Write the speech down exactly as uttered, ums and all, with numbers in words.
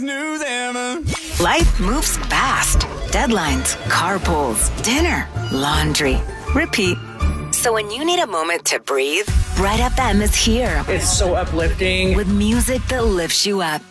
best news ever. Life moves fast. Deadlines, carpools, dinner, laundry, repeat. So when you need a moment to breathe, Bright F M is here It's so uplifting. with music that lifts you up.